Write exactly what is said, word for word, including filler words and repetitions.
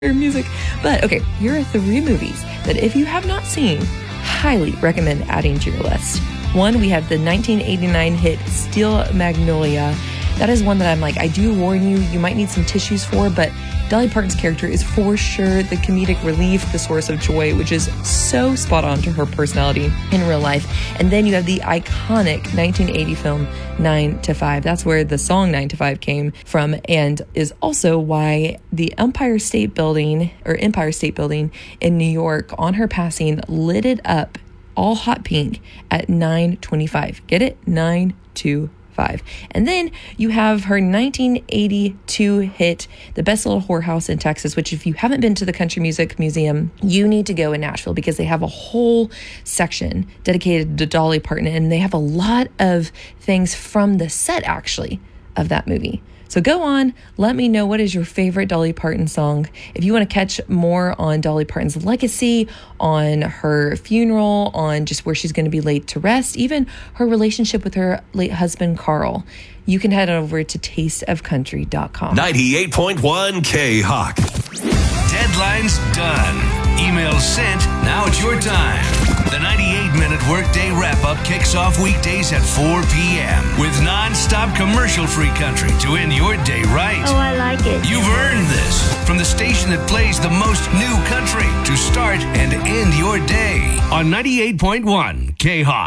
music. But okay, here are three movies that if you have not seen, highly recommend adding to your list. One, we have the nineteen eighty-nine hit Steel Magnolia. That is one that I'm like, I do warn you, you might need some tissues for, but Dolly Parton's character is for sure the comedic relief, the source of joy, which is so spot on to her personality in real life. And then you have the iconic nineteen eighty film nine to five. That's where the song nine to five came from, and is also why the Empire State Building or Empire State Building in New York on her passing lit it up all hot pink at nine twenty-five. Get it? nine to five. And then you have her nineteen eighty-two hit, The Best Little Whorehouse in Texas, which if you haven't been to the Country Music Museum, you need to go in Nashville because they have a whole section dedicated to Dolly Parton, and they have a lot of things from the set actually of that movie. So go on, let me know what is your favorite Dolly Parton song. If you want to catch more on Dolly Parton's legacy, on her funeral, on just where she's going to be laid to rest, even her relationship with her late husband, Carl, you can head over to taste of country dot com. ninety-eight point one K-Hawk. Deadline's done. Email sent. Now it's your time. The ninety-eight minute workday wrap-up kicks off weekdays at four p.m. with non-stop commercial-free country to end your day right. Oh, I like it. You've earned this from the station that plays the most new country to start and end your day on ninety-eight point one K-Hawk.